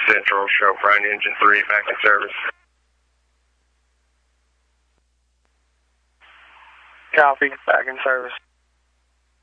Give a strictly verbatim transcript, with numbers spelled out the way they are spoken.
Central, show front engine three, back in service. Copy, back in service.